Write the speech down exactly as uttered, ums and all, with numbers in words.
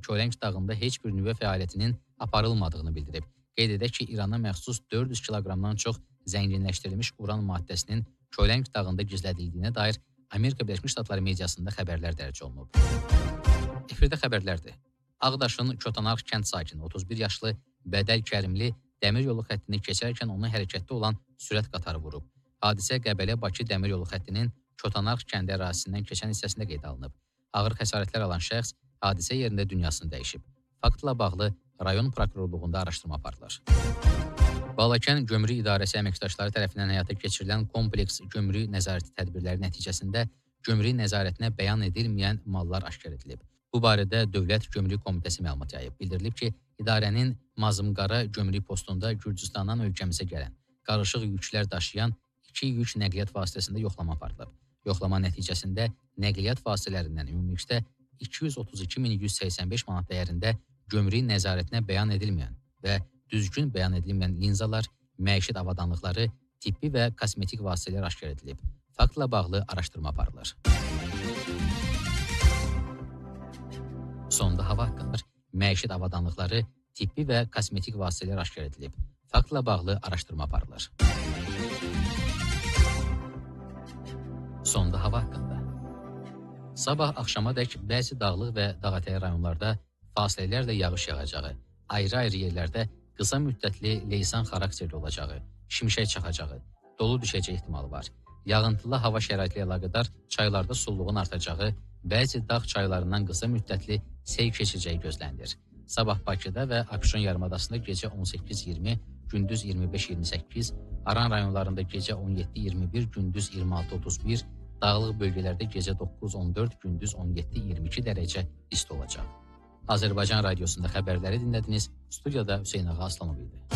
Köreng dağında heç bir nüvə fəaliyyətinin aparılmadığını bildirib. Qeyd edək ki, İrana məxsus dörd yüz kiloqramdan çox zənginləşdirilmiş uran maddəsinin Köreng dağında gizlədildiyinə dair Amerika Birləşmiş Ştatları mediasında xəbərlər dərc olunub. Efirdə xəbərlərdir. Ağdaşın Kotanarx kənd sakini otuz bir yaşlı Bədəl Kərimli dəmir yolu xəttini keçərkən onun hərəkətdə olan sürət qatarı vurub. Hadisə Qəbələ-Bakı dəmir yolu xəttinin Kotanarx kəndi ərazisindən keçən hissəsində qeydə alınıb. Ağır xəsarətlər alan şəxs hadisə yerində dünyasını dəyişib. Faktla bağlı rayon prokurorluğunda araşdırma aparılır. Balakən Gömrük İdarəsi əməkdaşları tərəfindən həyata keçirilən kompleks gömrük nəzarəti tədbirləri nəticəsində gömrük nəzarətinə bəyan edilməyən mallar aşkar edilib. Bu barədə Dövlət Gömrük Komitəsi məlumat yayıb. Bildirilib ki, idarənin Mazımqara gömrük postunda Gürcüstandan ölkəmizə gələn, qarışıq yüklər daşıyan iki yük nəqliyyat vasitəsində yoxlama aparılıb. Yoxlama nəticəsində nəqliyyat vasitələrindən ümumilikdə iki yüz otuz iki min yüz səksən beş manat dəyərində gömrük nəzarətinə bəyan edilməyən və düzgün bəyan edilməyən linzalar, məişət avadanlıqları, tibbi və kosmetik vasitələr aşkar edilib. Faktla bağlı araşdırma aparılır. Sonda hava haqqında məişət avadanlıqları, tibbi və kosmetik vasitələr aşkar edilib. Faktla bağlı araşdırma aparılır. Sonda hava haqqında. Sabah axşamadək bəzi dağlıq və dağətəyi rayonlarda fasilələrlə yağış yağacağı, ayrı-ayrı yerlərdə qısa müddətli leysan xarakterli olacağı, şimşək çaxacağı, dolu düşəcəyi ehtimalı var. Yağıntılı hava şəraiti ilə əlaqədar çaylarda sulluğun artacağı, bəzi dağ çaylarından qısa müddətli sel keçəcəyi gözlənilir. Sabah Bakıda və Abşeron yarımadasında gecə on səkkiz iyirmi, gündüz iyirmi beş iyirmi səkkiz, Aran rayonlarında gecə on yeddi iyirmi bir, gündüz iyirmi altı otuz bir, dağlıq bölgələrdə gecə doqquz on dörd, gündüz on yeddi iyirmi iki dərəcə isti olacaq. Azərbaycan Radiosunda xəbərləri dinlədiniz. Studiyada Hüseyn Ağa Aslanov idi.